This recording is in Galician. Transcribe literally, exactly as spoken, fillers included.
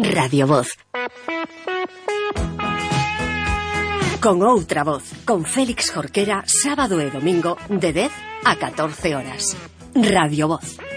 Radio Voz. Con outra voz, con Félix Jorquera, sábado e domingo de dez a catorce horas. Radio Voz.